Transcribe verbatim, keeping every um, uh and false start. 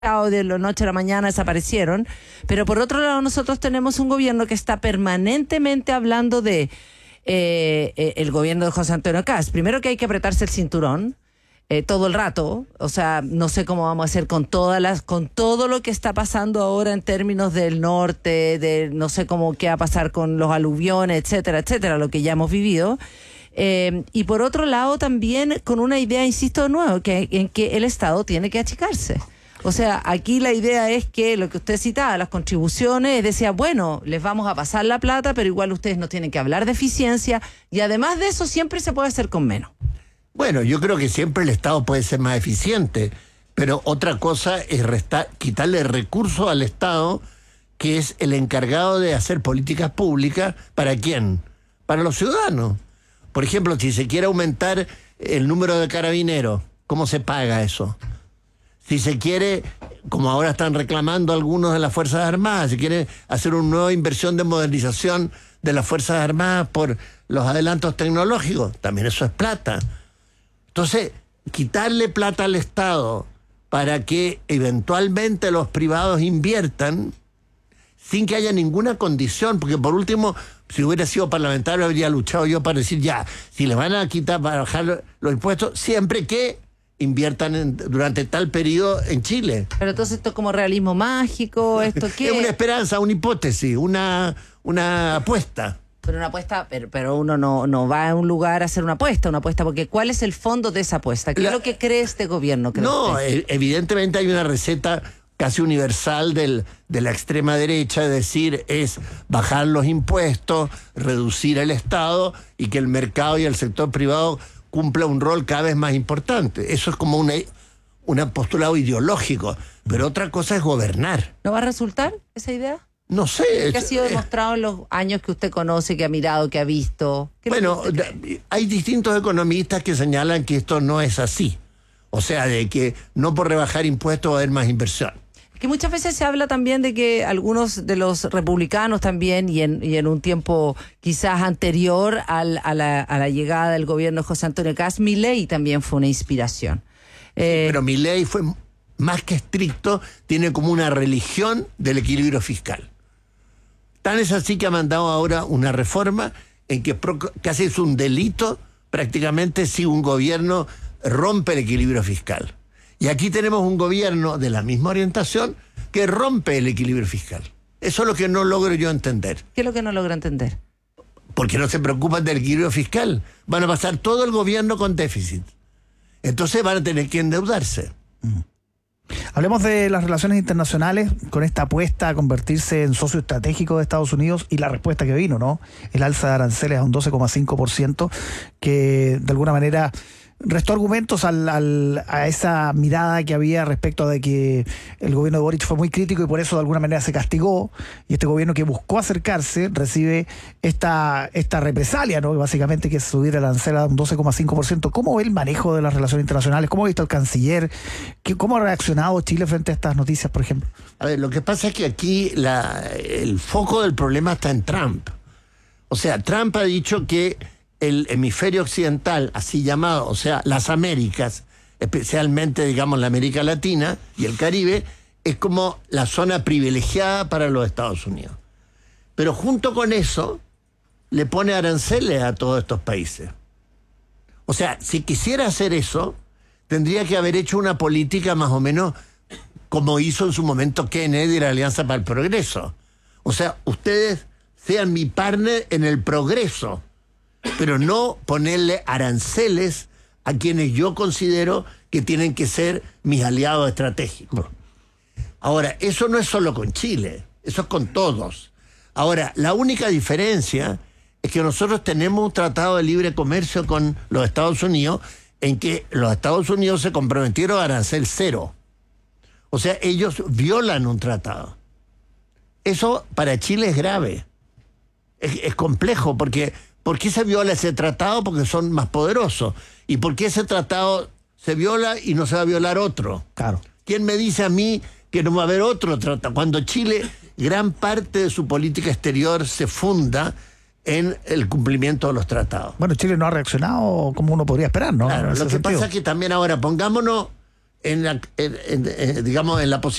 de la noche a la mañana desaparecieron, pero por otro lado nosotros tenemos un gobierno que está permanentemente hablando de eh, eh, el gobierno de José Antonio Kast. Primero que hay que apretarse el cinturón eh, todo el rato, o sea, no sé cómo vamos a hacer con todas las, con todo lo que está pasando ahora en términos del norte, de no sé cómo qué va a pasar con los aluviones, etcétera, etcétera, lo que ya hemos vivido. Eh, y por otro lado también con una idea, insisto de nuevo, que en que el Estado tiene que achicarse. O sea, aquí la idea es que lo que usted citaba, las contribuciones, decía, bueno, les vamos a pasar la plata, pero igual ustedes no tienen que hablar de eficiencia, y además de eso siempre se puede hacer con menos. Bueno, yo creo que siempre el Estado puede ser más eficiente, pero otra cosa es restar, quitarle recursos al Estado, que es el encargado de hacer políticas públicas. ¿Para quién? Para los ciudadanos. Por ejemplo, si se quiere aumentar el número de carabineros, ¿cómo se paga eso? Si se quiere, como ahora están reclamando algunos de las Fuerzas Armadas, si quiere hacer una nueva inversión de modernización de las Fuerzas Armadas por los adelantos tecnológicos, también eso es plata. Entonces, quitarle plata al Estado para que eventualmente los privados inviertan sin que haya ninguna condición, porque por último, si hubiera sido parlamentario, habría luchado yo para decir, ya, si les van a quitar, para bajar los impuestos, siempre que inviertan en, durante tal periodo en Chile. Pero entonces esto es como realismo mágico, ¿esto qué? Es una esperanza, una hipótesis, una, una apuesta. Pero una apuesta, pero, pero uno no, no va a un lugar a hacer una apuesta, una apuesta, porque ¿cuál es el fondo de esa apuesta? ¿Qué La, es lo que cree este gobierno? No, usted? evidentemente hay una receta casi universal del, de la extrema derecha, es decir, es bajar los impuestos, reducir el Estado y que el mercado y el sector privado cumpla un rol cada vez más importante. Eso es como una, un postulado ideológico, pero otra cosa es gobernar. ¿No va a resultar esa idea? No sé. ¿Qué ha sido demostrado en los años que usted conoce, que ha mirado, que ha visto? Bueno, hay distintos economistas que señalan que esto no es así. O sea, de que no por rebajar impuestos va a haber más inversión. Que muchas veces se habla también de que algunos de los republicanos también, y en, y en un tiempo quizás anterior al, a, la, a la llegada del gobierno de José Antonio Kast, Milei también fue una inspiración. Eh, sí, pero Milei fue más que estricto, tiene como una religión del equilibrio fiscal. Tan es así que ha mandado ahora una reforma en que casi es un delito prácticamente si un gobierno rompe el equilibrio fiscal. Y aquí tenemos un gobierno de la misma orientación que rompe el equilibrio fiscal. Eso es lo que no logro yo entender. ¿Qué es lo que no logro entender? Porque no se preocupan del equilibrio fiscal. Van a pasar todo el gobierno con déficit. Entonces van a tener que endeudarse. Mm. Hablemos de las relaciones internacionales con esta apuesta a convertirse en socio estratégico de Estados Unidos y la respuesta que vino, ¿no? El alza de aranceles a un doce coma cinco por ciento que de alguna manera restó argumentos al, al, a esa mirada que había respecto de que el gobierno de Boric fue muy crítico y por eso de alguna manera se castigó, y este gobierno que buscó acercarse recibe esta, esta represalia, ¿no? Básicamente que es subir el arancel a un doce coma cinco por ciento. ¿Cómo ve el manejo de las relaciones internacionales? ¿Cómo ha visto el canciller? ¿Qué, ¿Cómo ha reaccionado Chile frente a estas noticias, por ejemplo? A ver, lo que pasa es que aquí la, el foco del problema está en Trump. O sea, Trump ha dicho que el hemisferio occidental, así llamado, o sea, las Américas, especialmente, digamos, la América Latina y el Caribe, es como la zona privilegiada para los Estados Unidos. Pero junto con eso, le pone aranceles a todos estos países. O sea, si quisiera hacer eso, tendría que haber hecho una política más o menos como hizo en su momento Kennedy y la Alianza para el Progreso. O sea, ustedes sean mi partner en el progreso, pero no ponerle aranceles a quienes yo considero que tienen que ser mis aliados estratégicos. Ahora, eso no es solo con Chile, eso es con todos. Ahora, la única diferencia es que nosotros tenemos un tratado de libre comercio con los Estados Unidos en que los Estados Unidos se comprometieron a arancel cero. O sea, ellos violan un tratado. Eso para Chile es grave. Es, es complejo porque ¿por qué se viola ese tratado? Porque son más poderosos. ¿Y por qué ese tratado se viola y no se va a violar otro? Claro. ¿Quién me dice a mí que no va a haber otro tratado? Cuando Chile, gran parte de su política exterior se funda en el cumplimiento de los tratados. Bueno, Chile no ha reaccionado como uno podría esperar, ¿no? Claro, lo que sentido. pasa es que también ahora, pongámonos en la, en- en- en- digamos, en la posición